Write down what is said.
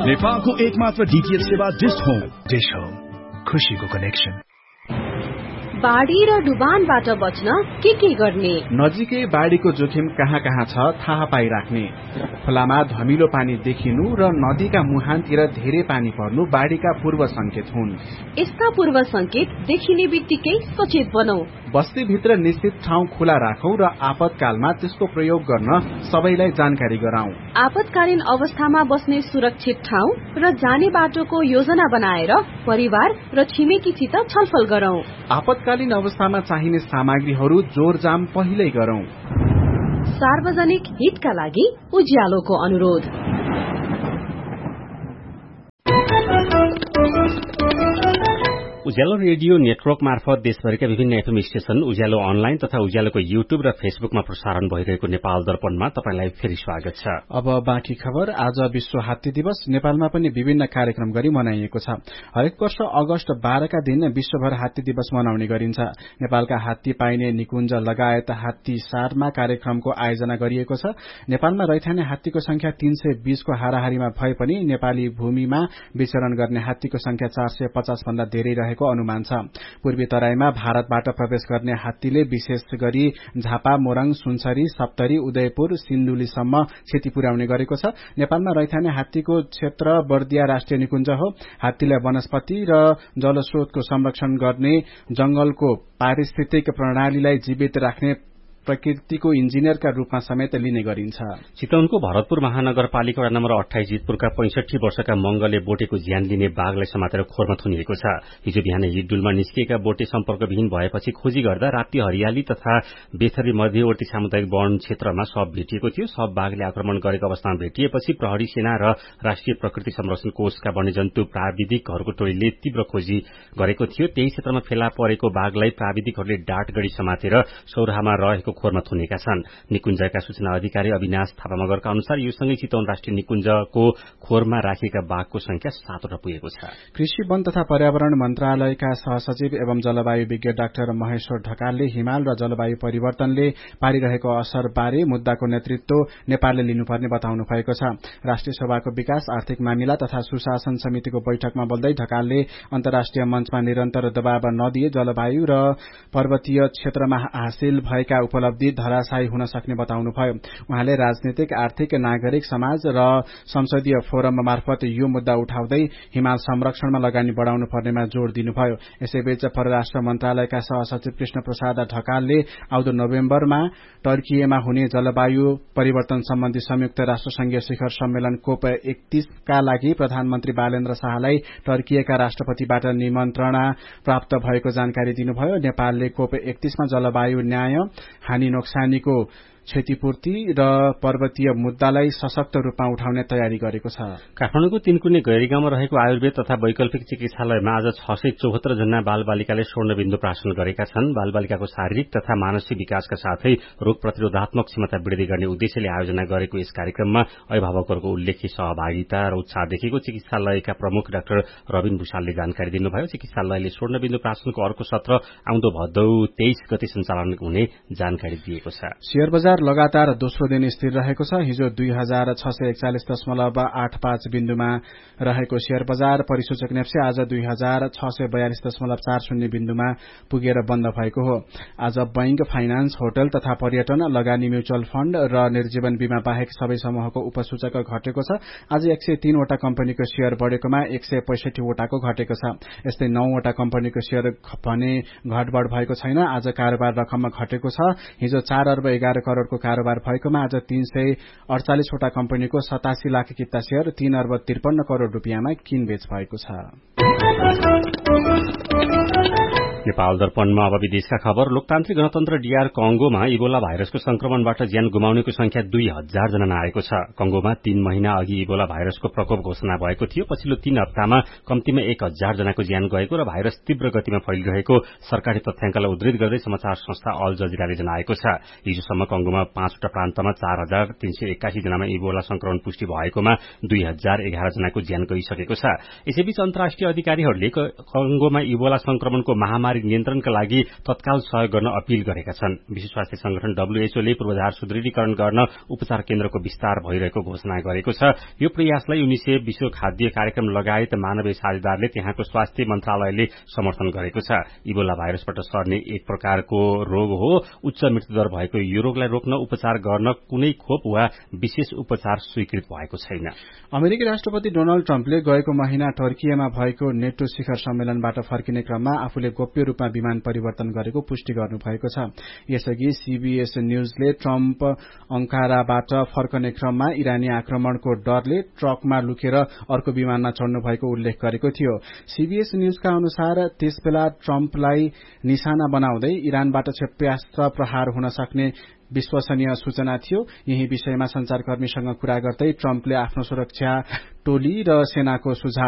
नेपालको एकमात्र डीटीएच सेवा डिश होम। डिश होम, खुशीको कनेक्सन। बाढी र डुबानबाट बच्न के गर्ने? नजिकै बाढीको जोखिम कहाँ कहाँ छ थाहा पाइराख्ने। खोलामा धमिलो पानी देखिनु र नदीका मुहानतिर धेरै पानी पर्नु बाढीका पूर्व संकेत हुन्। यस्ता पूर्व संकेत देखिने बित्तिकै सचेत बनौ। बस्तीभित्र निश्चित ठाउँ खुला राखौं र आपतकालमा त्यसको प्रयोग गर्न सबैलाई जानकारी गराउँ। आपतकालीन अवस्थामा बस्ने सुरक्षित ठाउँ र जाने बाटोको योजना बनाएर परिवार र छिमेकीसित छलफल गरौं। आपतकालीन अवस्थामा चाहिने सामग्रीहरू जोरजाम पहिल्यै गरौं। सार्वजनिक हितका लागि उज्यालोको अनुरोध। उज्यालो रेडियो नेटवर्क मार्फत देशभरिका विभिन्न एफएम स्टेशन, उज्यालो अनलाइन तथा उज्यालोको युट्युब र फेसबुकमा प्रसारण भइरहेको नेपाल दर्पणमा तपाईलाई फेरि स्वागत छ। अब बाँकी खबर। आज विश्व हात्ती दिवस नेपालमा पनि विभिन्न कार्यक्रम गरी मनाइएको छ। हरेक वर्ष अगस्त 12 का दिन विश्वभर हात्ती दिवस मनाउने गरिन्छ। नेपालका हात्ती पाइने निकुञ्ज लगायत हात्ती सारमा कार्यक्रमको आयोजना गरिएको छ। नेपालमा रैथाने हात्तीको संख्या 320 को हाराहारीमा भए पनि नेपाली भूमिमा विचरण गर्ने हात्तीको संख्या 450 भन्दा धेरै रहेको अनुमान छ। पूर्वी तराईमा भारतबाट प्रवेश गर्ने हात्तीले विशेष गरी झापा, मोरङ, सुनसरी, सप्तरी, उदयपुर, सिन्धुलीसम्म क्षति पुर्याउने गरेको छ। नेपालमा रैथाने हात्तीको क्षेत्र बर्दिया राष्ट्रिय निकुञ्ज हो। हात्तीलाई वनस्पति र जलस्रोतको संरक्षण गर्ने, जंगलको पारिस्थितिक प्रणालीलाई जीवित राख्ने प्रकृतिको इन्जिनियरका रूपमा समेत लिने गरिन्छ। चितवनको भरतपुर महानगरपालिका वडा नम्बर 28 जितपुरका 65 वर्षका मंगलले बोटेको ज्यान लिने बाघलाई समातेर खोरमा थुनिएको छ। हिजो बिहान हिडडुलमा निस्किएका बोटे सम्पर्कविहीन भएपछि खोजी गर्दा राप्ती हरियाली तथा बेथरी मध्यवर्ती सामुदायिक वन क्षेत्रमा शव भेटिएको थियो। शव बाघले आक्रमण गरेको अवस्थामा भेटिएपछि प्रहरी सेना र राष्ट्रिय प्रकृति संरक्षण कोषका वन्यजन्तु प्राविधिकहरूको टोलीले तीव्र खोजी गरेको थियो। त्यही क्षेत्रमा फेला परेको बाघलाई प्राविधिकहरूले डाँटगढी समातेर सौराहामा रहेको खोरमा थुनेका छन्। निकुञ्जका सूचना अधिकारी अविनाश थापा मगरका अनुसार यो सँगै चितवन राष्ट्रिय निकुञ्जको खोरमा राखिएका बाघको संख्या 7 पुगेको छ। कृषि, वन तथा पर्यावरण मन्त्रालयका सहसचिव एवं जलवायु विज्ञ डाक्टर महेश्वर ढकालले हिमाल र जलवायु परिवर्तनले पारिरहेको असर बारे मुद्दाको नेतृत्व नेपालले लिनुपर्ने बताउनु भएको छ। राष्ट्रिय सभाको विकास, आर्थिक मामिला तथा सुशासन समितिको बैठकमा बोल्दै ढकालले अन्तर्राष्ट्रिय मञ्चमा निरन्तर दबाव नदिए जलवायु र पर्वतीय क्षेत्रमा हासिल भएका उपलब्धि धराशायी हुन सक्ने बताउनुभयो। उहाँले राजनीतिक, आर्थिक, नागरिक समाज र संसदीय फोरम मार्फत यो मुद्दा उठाउँदै हिमाल संरक्षणमा लगानी बढ़ाउनु पर्नेमा जोड़ दिनुभयो। यसैबीच परराष्ट्र मन्त्रालयका सहसचिव कृष्ण प्रसाद ढकालले आउँदो नोभेम्बरमा टर्कीमा हुने जलवायु परिवर्तन सम्बन्धी संयुक्त राष्ट्र संघीय शिखर सम्मेलन कोप 31 का लागि प्रधानमन्त्री बालेन्द्र शाहलाई टर्कीका राष्ट्रपतिबाट निमन्त्रणा प्राप्त भएको जानकारी दिनुभयो। नेपालले कोप 31 मा जलवायु न्याय, हानि नोक्सानीको क्षतिपूर्ति र पर्वतीय मुद्दालाई सशक्त रूपमा उठाउने तयारी गरेको छ। काठमाडौँको तीनकुने गैरी गाउँमा रहेको आयुर्वेद तथा वैकल्पिक चिकित्सालयमा आज 674 जना बालबालिकाले स्वर्णबिन्दु प्राशन गरेका छन्। बालबालिकाको शारीरिक तथा मानसिक विकासका साथै रोग प्रतिरोधात्मक क्षमता वृद्धि गर्ने उद्देश्यले आयोजना गरेको यस कार्यक्रममा अभिभावकहरूको उल्लेख्य सहभागिता र उत्साह देखेको चिकित्सालयका प्रमुख डाक्टर रबिन भूषालले जानकारी दिनुभयो। चिकित्सालयले स्वर्णबिन्दु प्राशनको अर्को सत्र आउँदो भदौ 23 गते सञ्चालन हुने जानकारी दिएको छ। शेयर बजार लगातार दोस्रो दिन स्थिर रहेको छ। हिजो 2641.85 बिन्दुमा रहेको शेयर बजार परिसूचक नेप्से आज 2642.40 बिन्दुमा पुगेर बन्द भएको हो। आज बैंक, फाइनान्स, होटल तथा पर्यटन, लगानी, म्युचुअल फण्ड र निर्जीवन बीमा बाहेक सबै समूहको उपसूचक घटेको छ। आज 103 वटा कम्पनीको शेयर बढ़ेकोमा 165 वटाको घटेको छ। यस्तै 9 वटा कम्पनीको शेयर भने घटबढ़ भएको छैन। आज कारोबार रकममा घटेको छ। हिजो 4 अर्ब 11 करोड़को कारोबार भएकोमा आज 348 वटा कम्पनीको 87 लाख किता शेयर 3 अर्ब 53 करोड़ रुपियाँमा किनबेच भएको छ। नेपाल दर्पणमा अब विदेशका खबर। लोकतान्त्रिक गणतन्त्र डीआर कंगोमा इबोला भाइरसको संक्रमणबाट ज्यान गुमाउनेको संख्या 2000 जना आएको छ। कंगोमा 3 महिना अघि इबोला भाइरसको प्रकोप घोषणा भएको थियो। पछिल्लो 3 हप्तामा कम्तीमा 1000 जनाको ज्यान गएको र भाइरस तीव्र गतिमा फैलिरहेको सरकारी तथ्याङ्कलाई उद्धृत गर्दै समाचार संस्था अल जजिराले जनाएको छ। हिजोसम्म कंगोमा 5 वटा प्रान्तमा 4381 जनामा इबोला संक्रमण पुष्टि भएकोमा 2011 जनाको ज्यान गइसकेको छ। यसैबीच अन्तर्राष्ट्रिय अधिकारीहरूले कंगोमा इबोला संक्रमणको महामारी महामारी नियन्त्रणका लागि तत्काल सहयोग गर्न अपील गरेका छन्। विश्व स्वास्थ्य संगठन WHO ले पूर्वाधार सुदृढीकरण गर्न उपचार केन्द्रको विस्तार भइरहेको घोषणा गरेको छ। यो प्रयासलाई UNICEF, विश्व खाद्य कार्यक्रम लगायत मानवीय साझेदारले त्यहाँको स्वास्थ्य मन्त्रालयले समर्थन गरेको छ। इबोला भाइरसबाट सर्ने एक प्रकारको रोग हो। उच्च मृत्युदर भएको यो रोगलाई रोक्न उपचार गर्न कुनै खोप वा विशेष उपचार स्वीकृत भएको छैन। अमेरिकी राष्ट्रपति डोनाल्ड ट्रम्पले गएको महिना टर्कीमा भएको नेटो शिखर सम्मेलनबाट फर्किने क्रममा आफूले गोप्य रूपमा विमान परिवर्तन गरेको पुष्टि गर्नुभएको छ। यसअघि CBS न्यूजले ट्रम्प अंकाराबाट फर्कने क्रममा इरानी आक्रमणको डरले ट्रकमा लुकेर अर्को विमानमा चढ्नु भएको उल्लेख गरेको थियो। CBS न्यूजका अनुसार त्यसबेला ट्रम्पलाई निशाना बनाउँदै इरानबाट क्षेप्यास्त्र प्रहार हुन सक्ने विश्वसनीय सूचना थियो। यही विषयमा संचारकर्मीसँग कुरा गर्दै ट्रम्पले आफ्नो सुरक्षा टोली र सेनाको सुझाव